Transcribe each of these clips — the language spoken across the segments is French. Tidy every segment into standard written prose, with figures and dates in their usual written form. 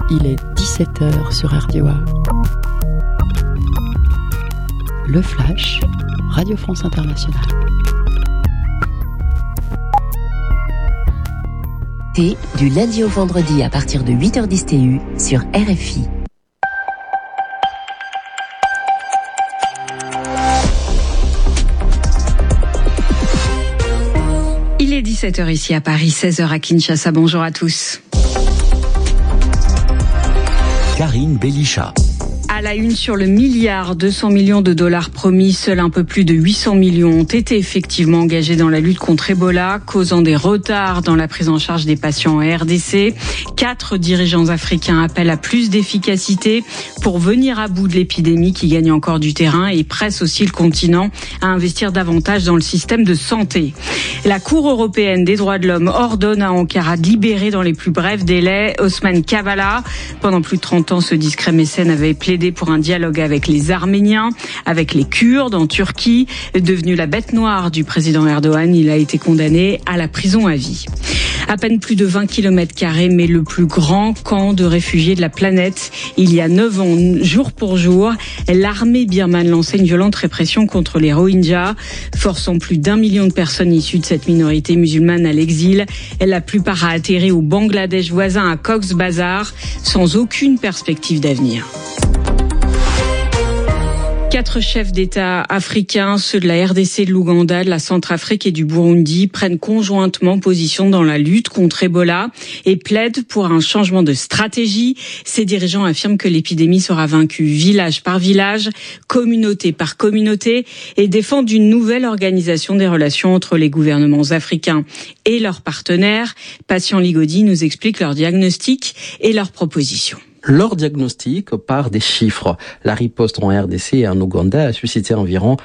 Il est 17h sur RDOA. Le Flash, Radio France Internationale. Du lundi au vendredi à partir de 8h10 TU sur RFI. Il est 17h ici à Paris, 16h à Kinshasa. Bonjour à tous. Karine Bélicha. À la une sur le milliard, 200 millions de dollars promis, seuls un peu plus de 800 millions ont été effectivement engagés dans la lutte contre Ebola, causant des retards dans la prise en charge des patients en RDC. 4 dirigeants africains appellent à plus d'efficacité pour venir à bout de l'épidémie qui gagne encore du terrain et presse aussi le continent à investir davantage dans le système de santé. La Cour européenne des droits de l'homme ordonne à Ankara de libérer dans les plus brefs délais Osman Kavala. Pendant plus de 30 ans, ce discret mécène avait plaidé pour un dialogue avec les Arméniens, avec les Kurdes en Turquie. Devenu la bête noire du président Erdogan, il a été condamné à la prison à vie. À peine plus de 20 km², mais le plus grand camp de réfugiés de la planète. Il y a 9 ans, jour pour jour, l'armée birmane lançait une violente répression contre les Rohingyas, forçant plus d'1 million de personnes issues de cette minorité musulmane à l'exil. La plupart a atterri au Bangladesh voisin à Cox's Bazar, sans aucune perspective d'avenir. 4 chefs d'État africains, ceux de la RDC, de l'Ouganda, de la Centrafrique et du Burundi, prennent conjointement position dans la lutte contre Ebola et plaident pour un changement de stratégie. Ces dirigeants affirment que l'épidémie sera vaincue village par village, communauté par communauté et défendent une nouvelle organisation des relations entre les gouvernements africains et leurs partenaires. Patient Ligodi nous explique leur diagnostic et leurs propositions. Leur diagnostic part des chiffres. La riposte en RDC et en Ouganda a suscité environ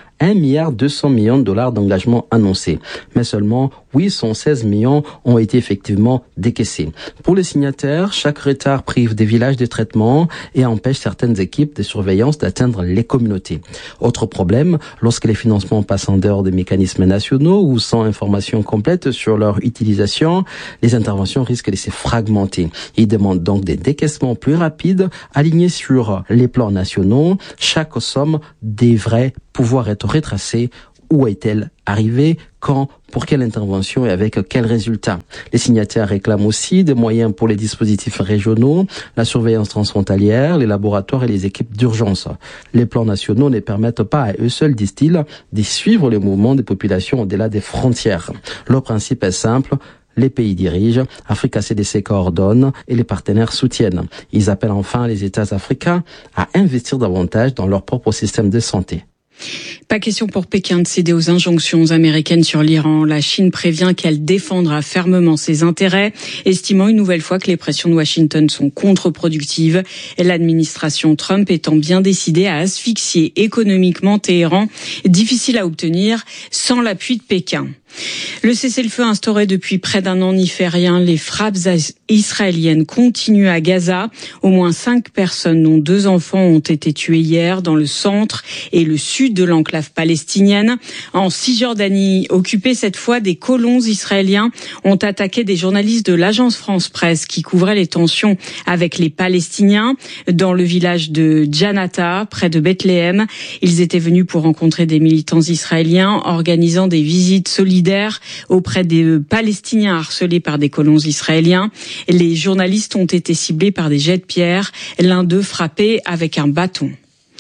1,2 milliard de dollars d'engagement annoncés. Mais seulement 816 millions ont été effectivement décaissés. Pour les signataires, chaque retard prive des villages de traitement et empêche certaines équipes de surveillance d'atteindre les communautés. Autre problème, lorsque les financements passent en dehors des mécanismes nationaux ou sans information complète sur leur utilisation, les interventions risquent de se fragmenter. Ils demandent donc des décaissements plus rapides, alignés sur les plans nationaux. Chaque somme devrait pouvoir être retracée. Où est-elle arrivée? Quand? Pour quelle intervention et avec quels résultats? Les signataires réclament aussi des moyens pour les dispositifs régionaux, la surveillance transfrontalière, les laboratoires et les équipes d'urgence. Les plans nationaux ne permettent pas à eux seuls, disent-ils, de suivre le mouvement des populations au-delà des frontières. Leur principe est simple. Les pays dirigent, Africa CDC coordonne et les partenaires soutiennent. Ils appellent enfin les États africains à investir davantage dans leur propre système de santé. Pas question pour Pékin de céder aux injonctions américaines sur l'Iran. La Chine prévient qu'elle défendra fermement ses intérêts, estimant une nouvelle fois que les pressions de Washington sont contre-productives. L'administration Trump étant bien décidée à asphyxier économiquement Téhéran, difficile à obtenir sans l'appui de Pékin. Le cessez-le-feu instauré depuis près d'un an n'y fait rien. Les frappes israéliennes continuent à Gaza. Au moins 5 personnes, dont 2 enfants, ont été tuées hier dans le centre et le sud de l'enclave palestinienne. En Cisjordanie, occupée cette fois, des colons israéliens ont attaqué des journalistes de l'agence France-Presse qui couvraient les tensions avec les Palestiniens dans le village de Janata, près de Bethléem. Ils étaient venus pour rencontrer des militants israéliens, organisant des visites solidaires auprès des Palestiniens harcelés par des colons israéliens. Les journalistes ont été ciblés par des jets de pierre, l'un d'eux frappé avec un bâton.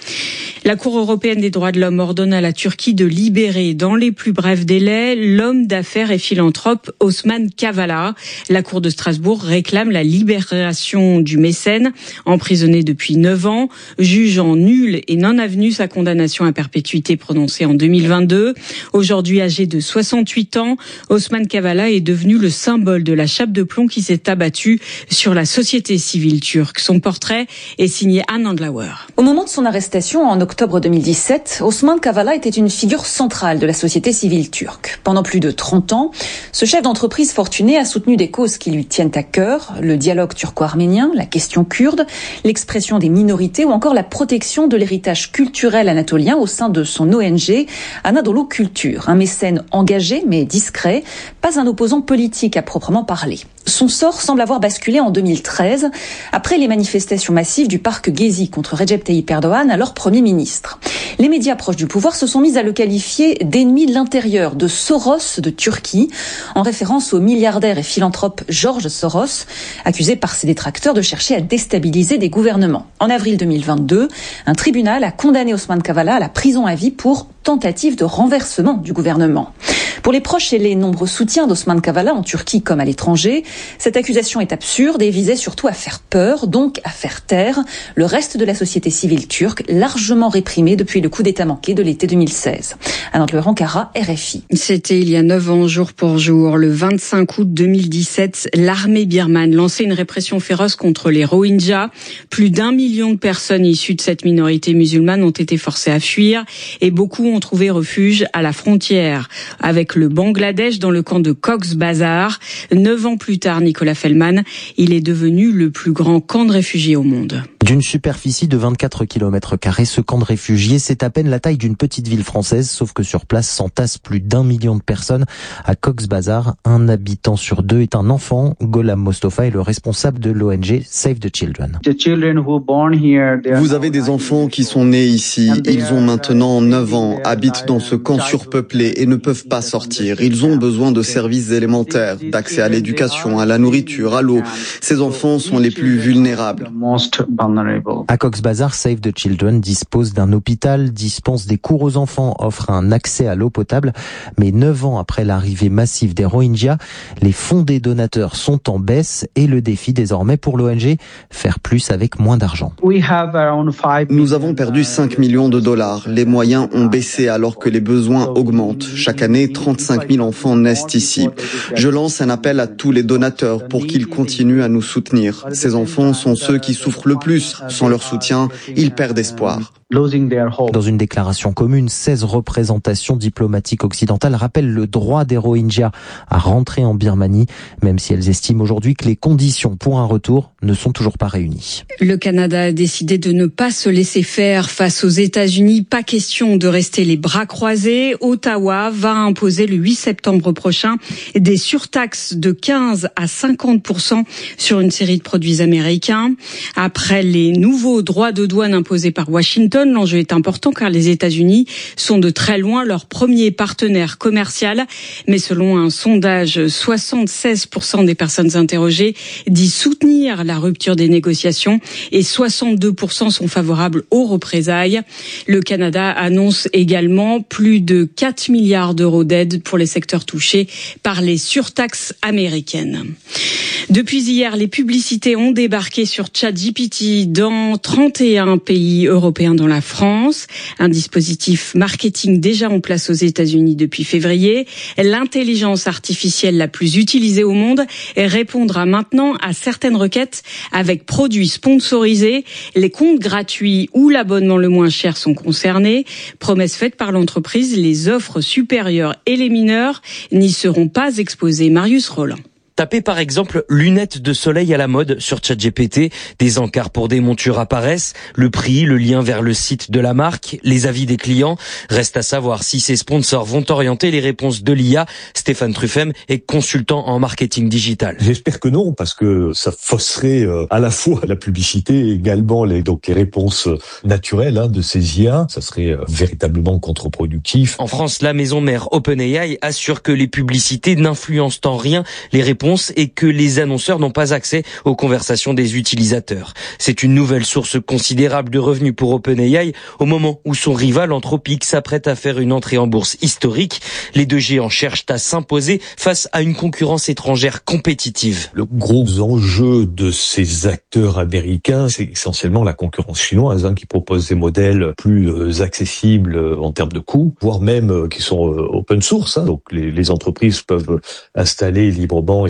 La Cour européenne des droits de l'homme ordonne à la Turquie de libérer dans les plus brefs délais l'homme d'affaires et philanthrope Osman Kavala. La Cour de Strasbourg réclame la libération du mécène, emprisonné depuis 9 ans, jugeant nulle et non avenue sa condamnation à perpétuité prononcée en 2022. Aujourd'hui âgé de 68 ans, Osman Kavala est devenu le symbole de la chape de plomb qui s'est abattue sur la société civile turque. Son portrait est signé Anne Andlauer. Au moment de son arrestation, arrestation en octobre 2017, Osman Kavala était une figure centrale de la société civile turque. Pendant plus de 30 ans, ce chef d'entreprise fortuné a soutenu des causes qui lui tiennent à cœur, le dialogue turco-arménien, la question kurde, l'expression des minorités ou encore la protection de l'héritage culturel anatolien au sein de son ONG Anadolu Culture. Un mécène engagé mais discret, pas un opposant politique à proprement parler. Son sort semble avoir basculé en 2013, après les manifestations massives du parc Gezi contre Recep Tayyip Erdogan, alors Premier ministre. Les médias proches du pouvoir se sont mis à le qualifier d'ennemi de l'intérieur, de Soros de Turquie, en référence au milliardaire et philanthrope George Soros, accusé par ses détracteurs de chercher à déstabiliser des gouvernements. En avril 2022, un tribunal a condamné Osman Kavala à la prison à vie pour tentative de renversement du gouvernement. Pour les proches et les nombreux soutiens d'Osman Kavala en Turquie comme à l'étranger, cette accusation est absurde et visait surtout à faire peur, donc à faire taire le reste de la société civile turque, largement réprimée depuis le coup d'État manqué de l'été 2016. À Nantes-le-Ankara, RFI. C'était il y a 9 ans, jour pour jour. Le 25 août 2017, l'armée birmane lançait une répression féroce contre les Rohingyas. Plus d'1 million de personnes issues de cette minorité musulmane ont été forcées à fuir et beaucoup ont trouvé refuge à la frontière avec le Bangladesh dans le camp de Cox's Bazar. 9 ans plus tard, Nicolas Fellman, il est devenu le plus grand camp de réfugiés au monde. D'une superficie de 24 km², ce camp de réfugiés, c'est à peine la taille d'une petite ville française, sauf que sur place s'entassent plus d'1 million de personnes. À Cox's Bazar, un habitant sur 2 est un enfant. Gholam Mostofa est le responsable de l'ONG Save the Children. Vous avez des enfants qui sont nés ici. Ils ont maintenant 9 ans, habitent dans ce camp surpeuplé et ne peuvent pas sortir. Ils ont besoin de services élémentaires, d'accès à l'éducation, à la nourriture, à l'eau. Ces enfants sont les plus vulnérables. À Cox's Bazar, Save the Children dispose d'un hôpital, dispense des cours aux enfants, offre un accès à l'eau potable. Mais 9 ans après l'arrivée massive des Rohingyas, les fonds des donateurs sont en baisse et le défi désormais pour l'ONG, faire plus avec moins d'argent. Nous avons perdu 5 millions de dollars. Les moyens ont baissé alors que les besoins augmentent. Chaque année, 35 000 enfants naissent ici. Je lance un appel à tous les donateurs pour qu'ils continuent à nous soutenir. Ces enfants sont ceux qui souffrent le plus. Sans leur soutien, ils perdent espoir. Dans une déclaration commune, 16 représentations diplomatiques occidentales rappellent le droit des Rohingyas à rentrer en Birmanie, même si elles estiment aujourd'hui que les conditions pour un retour ne sont toujours pas réunies. Le Canada a décidé de ne pas se laisser faire face aux États-Unis. Pas question de rester les bras croisés. Ottawa va imposer le 8 septembre prochain des surtaxes de 15 à 50% sur une série de produits américains. Après les nouveaux droits de douane imposés par Washington, l'enjeu est important car les États-Unis sont de très loin leur premier partenaire commercial. Mais selon un sondage, 76% des personnes interrogées disent soutenir la rupture des négociations et 62% sont favorables aux représailles. Le Canada annonce également plus de 4 milliards d'euros d'aide pour les secteurs touchés par les surtaxes américaines. Depuis hier, les publicités ont débarqué sur ChatGPT dans 31 pays européens dont la France. Un dispositif marketing déjà en place aux États-Unis depuis février. L'intelligence artificielle la plus utilisée au monde répondra maintenant à certaines requêtes avec produits sponsorisés. Les comptes gratuits ou l'abonnement le moins cher sont concernés. Promesse faite par l'entreprise, les offres supérieures et les mineurs n'y seront pas exposées. Marius Roland. Tapez par exemple lunettes de soleil à la mode sur ChatGPT, des encarts pour des montures apparaissent, le prix, le lien vers le site de la marque, les avis des clients. Reste à savoir si ces sponsors vont orienter les réponses de l'IA. Stéphane Truffem est consultant en marketing digital. J'espère que non, parce que ça fausserait à la fois la publicité et également les réponses naturelles de ces IA. Ça serait véritablement contre-productif. En France, la maison mère OpenAI assure que les publicités n'influencent en rien les réponses et que les annonceurs n'ont pas accès aux conversations des utilisateurs. C'est une nouvelle source considérable de revenus pour OpenAI au moment où son rival Anthropic s'apprête à faire une entrée en bourse historique. Les deux géants cherchent à s'imposer face à une concurrence étrangère compétitive. Le gros enjeu de ces acteurs américains, c'est essentiellement la concurrence chinoise qui propose des modèles plus accessibles en termes de coûts, voire même qui sont open source. Donc les entreprises peuvent installer librement et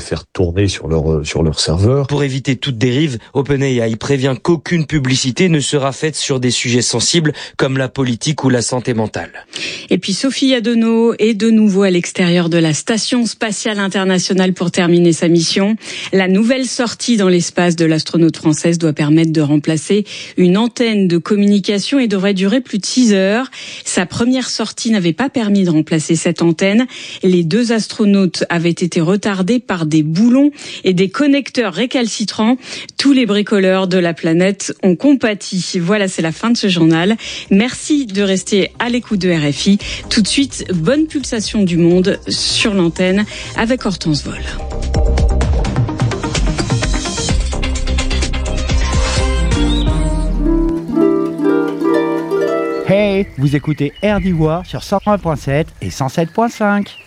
faire tourner sur leur serveur. Pour éviter toute dérive, OpenAI prévient qu'aucune publicité ne sera faite sur des sujets sensibles comme la politique ou la santé mentale. Et puis Sophie Adenau est de nouveau à l'extérieur de la Station spatiale internationale pour terminer sa mission. La nouvelle sortie dans l'espace de l'astronaute française doit permettre de remplacer une antenne de communication et devrait durer plus de 6 heures. Sa première sortie n'avait pas permis de remplacer cette antenne. Les 2 astronautes avaient été retardés par des boulons et des connecteurs récalcitrants. Tous les bricoleurs de la planète ont compati. Voilà, c'est la fin de ce journal. Merci de rester à l'écoute de RFI. Tout de suite, bonne pulsation du monde sur l'antenne avec Hortense Vol. Hey, vous écoutez RDY sur 101.7 et 107.5.